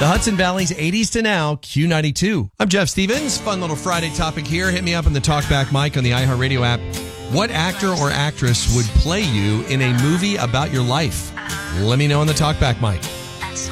The Hudson Valley's 80s to now, Q92. I'm Jeff Stevens. Fun little Friday topic here. Hit me up on the Talkback mic on the iHeartRadio app. What actor or actress would play you in a movie about your life? Let me know on the Talkback mic.